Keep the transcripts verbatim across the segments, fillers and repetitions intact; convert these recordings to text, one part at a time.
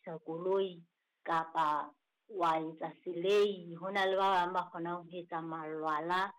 sebedisa koloi kapa wa etsa selei hona le ba bang ba kgonang ho etsa malwala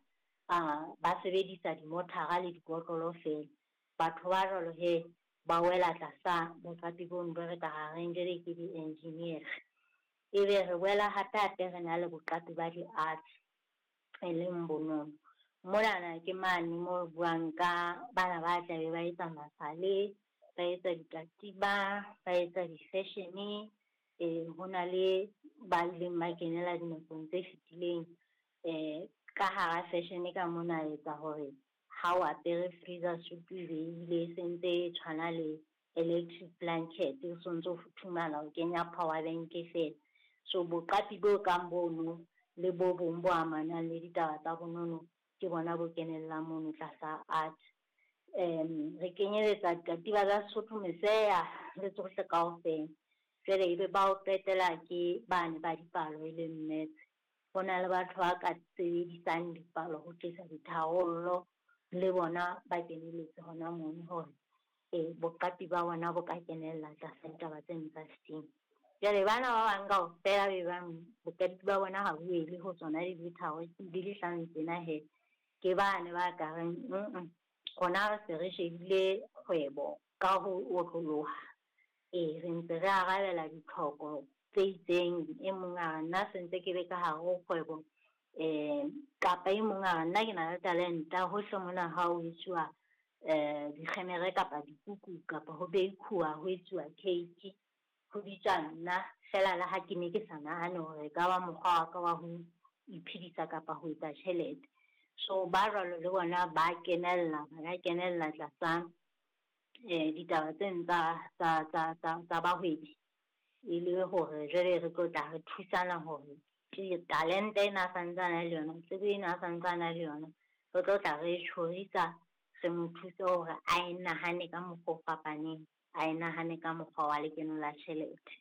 ba sebedisa dimotara le dikotlolo fela batho ba jwalo he ba wela tlasa boqapi bo ndo re ka hareng jere ke di-engineer ebe re wela hatate re na le boqapi ba di-arts e leng bonono mona ke mane mo buang ka bana ba tlabe ba etsa masale ba etsa dikatiba ba etsa di-fashion eh hona le ba ileng ba kenela dinakong tse fetileng eh ka hara fashion ka mona etsa hore ha o apere freezer suit le sentse tshwana le electric blanket o sontso futhumala o kenya power bank fela so boqapi bo kang bono le bo bong bo amanang le ditaba tsa bonono ke bona bo kenella mono tlasa art um re kenyeletsa dikatiba tsa Sesotho meseya le tsohle kaofela jwale ebe ba o qetela ke bane ba dipalo e leng maths hona le batho ba ka sebedisang dipalo ho tlisa ditharollo le bona ba keneletse hona mono hore eh boqapi ba bona bo ka kenella tlasa ditaba tse tsa STEAM jwale bana ba bang kaofela be bang boqapi ba bona ha buele ho tsona di ditharo di le hlano tsena he ke bane ba ka reng rona re se re shebile kgwebo ka ho otloloha eh re ntse re arabela ditlhoko tse itseng e mong a nna sentse ke be ka hare ho kgwebo eh kapa e mong a nna ke na le talenta hohle mona ha o etsuwa eh dikgemere kapa dikuku kapa ho beikuwa ho etsuwa cake ho bitsa nna fela la ha ke ne ke sa nahane hore ka ba mokgwa wa ka wa ho iphedisa kapa ho etsa tjhelete so ba jwalo le bona ba kenella ba kenella tlasa eh ditaba tse tsa tsa tsa tsa bahwebi e le hore jwale re tlo tla re thusana hore ke talente ena santsana le yona tsebe ena santsana le yona re tlo tla re tshorisa re mo thuse hore a inahane ka mokgwa fapaneng a inahane ka mokgwa wa lekeno la tjhelete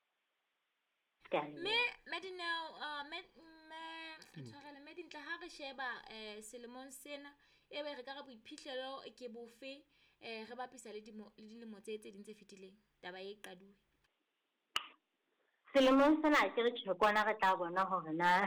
me Madineo uh me me tshwarele me dintla ha re sheba eh selemong sena ebe re ka re boiphihlelo ke bofe eh re bapisa le dilemo tse tse dintse fetileng taba e qaduwe selemong sena ke re tshekwana re tla bona hore na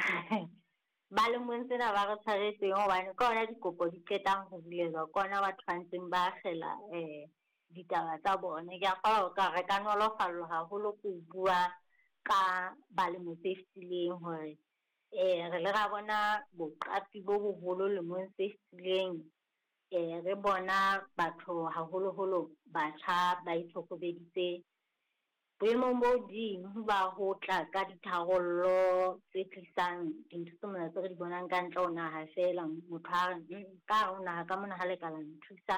ba lemong sena ba re tshwaretse hobane ka ona dikopo di qetang ho bulelwa ka ona batho ba ntseng ba akgela eh ditaba tsa bona ke a kgolwa ka re ka nolofallo haholo go bua ka balemo tse fetileng hore eh re le ra bona boqapi bo boholo lemong se fetileng eh re bona batho haholo holo batjha ba itlhokomeditse boemong bo hodimo ba ho tla ka ditharollo tse tlisang dintho tse mona tse re di bonang ka ntle ho naha fela motho a ka ho naha ka mona ha le ka la nthusa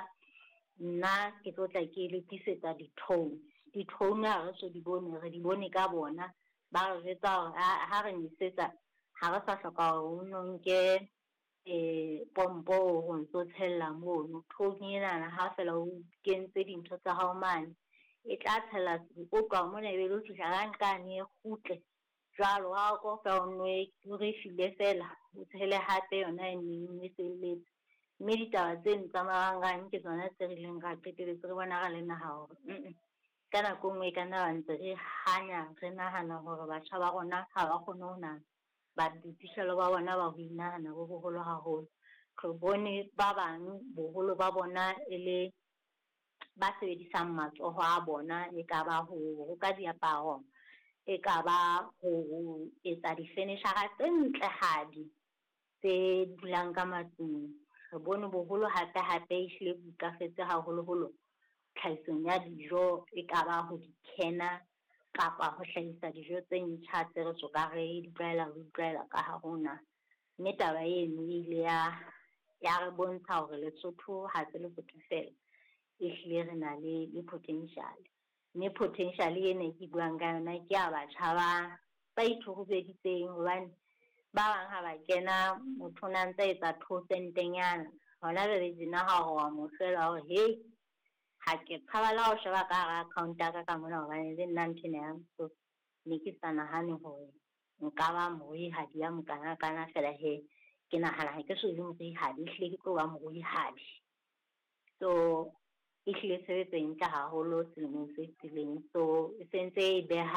nna ke tlo tla ke le tlisetsa di-drone di-drone ha re so di bone re di bone ka bona ba re jwetsa hore ha re nyesetsa ha re sa hloka hore o nonke eh pompo ho ntso tshella mono drone ena ha fela o kentse dintho tsa hao mane e tla tshela o tloha mona e be le fihla ka nqane e kgutle jwalo ha o ko fa o nwe re file fela o tshele hape yona e neng e selletse mme ditaba tse tsa marangrang ke tsona tse re leng ra qeteletse re bona ga le naha hore ka nako nngwe ka nna ba ntse re hanya re nahana hore batjha ba rona ha ba kgone ho nahana ba diphihlelo ba bona ba ho inahana bo boholo haholo re bone ba bang boholo ba bona e le ba sebedisang matsoho a bona e ka ba ho roka diaparo e ka ba ho etsa di-furniture tse ntlehadi tse dulang ka matlung re bone boholo hape hape e hlile butlafetse haholoholo tlhahisong ya dijo e ka ba ho di-canner kapa ho hlahisa dijo tse ntjha tse re soka re di tlwaela ho itlwaela ka ha rona mme taba eno e ile ya ya re bontsha hore Lesotho ha se Lesotho fela ehlile re na le le potential mme potential ene ke buang ka yona ke ya batjha ba ba ithokobeditseng hobane ba bang ha ba kena motho o na ntse etsa thosentenyana hona be re dina ha wa mohlelo hore he ha ke tshabala ho sheba ka hara account ya ka ka mona hobane le nna ntene ya so ne ke sa nahane hore nka ba mohwehadi ya mokana kana fela he ke nahana ha ke so le mohwehadi ehlile ke tlo ba mohwehadi so ehlile sebetsa ntle haholo selemong se fetileng so e sentse e beha